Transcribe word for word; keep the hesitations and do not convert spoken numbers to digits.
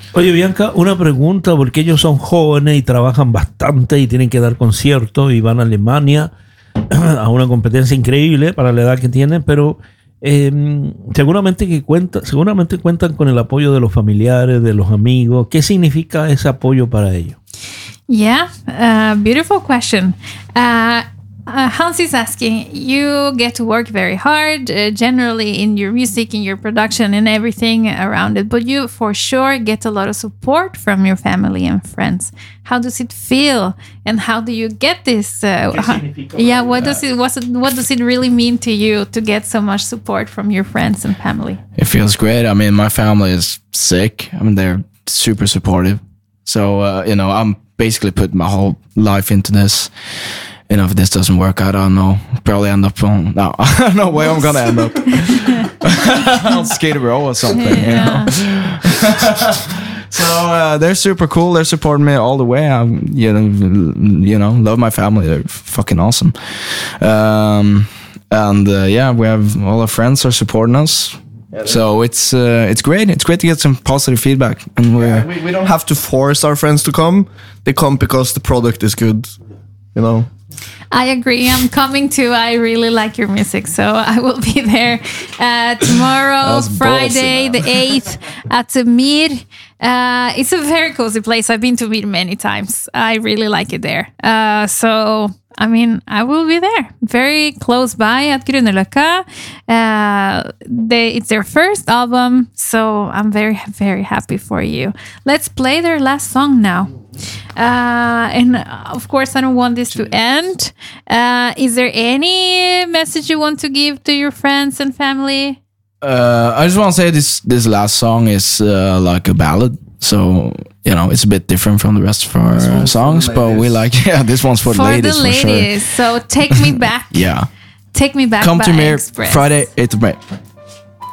Oye, Bianca, una pregunta, porque ellos son jóvenes y trabajan bastante y tienen que dar conciertos y van a Alemania a una competencia increíble para la edad que tienen, pero eh, seguramente que cuenta, seguramente cuentan con el apoyo de los familiares, de los amigos. ¿Qué significa ese apoyo para ellos? Yeah, uh, beautiful question. Uh, Uh, Hans is asking, you get to work very hard, uh, generally in your music, in your production, and everything around it, but you for sure get a lot of support from your family and friends. How does it feel, and how do you get this? Uh, how, yeah, what does it, what's it, what does it really mean to you to get so much support from your friends and family? It feels great. I mean, my family is sick. I mean, they're super supportive. So, uh, you know, I'm basically putting my whole life into this. You know, if this doesn't work, I don't know. Probably end up on, no, I don't know where I'm gonna end up. On Skid Row or something, yeah. You know. So uh, they're super cool. They're supporting me all the way. I, you know, you know, love my family. They're fucking awesome. Um, and uh, yeah, we have all our friends are supporting us. So it's uh, it's great. It's great to get some positive feedback, and we're yeah, we, we don't have to force our friends to come. They come because the product is good. You know. I agree. I'm coming too. I really like your music, so I will be there uh, tomorrow, Friday, the eighth, at the Mir. Uh, it's a very cozy place. I've been to Mir many times. I really like it there. Uh, so, I mean, I will be there. Very close by at Grünerløkka. Uh, they, it's their first album, so I'm very, very happy for you. Let's play their last song now. Uh, and of course, I don't want this to end. Uh, is there any message you want to give to your friends and family? Uh, I just want to say this this last song is uh, like a ballad. So, you know, it's a bit different from the rest of our uh, songs, but we like, yeah, this one's for, for the ladies, the ladies. for sure. So take me back. Yeah. Take me back. Come by to me Express. Friday, eighth of May.